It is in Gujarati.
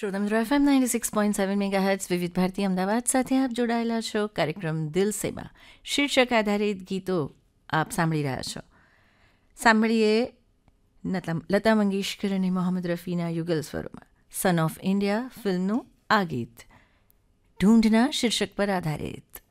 શ્રોતા મિત્રો FM 96.7 મેગાહર્ટ્ઝ વિવિધ ભારતી અમદાવાદ સાથે આપ જોડાયેલા છો. કાર્યક્રમ દિલ સેવા શીર્ષક આધારિત ગીતો આપ સાંભળી રહ્યા છો. સાંભળીએ લતા મંગેશકર અને મોહમ્મદ રફીના યુગલ સ્વરોમાં સન ઓફ ઇન્ડિયા ફિલ્મનું આ ગીત ઢૂંઢના શીર્ષક પર આધારિત.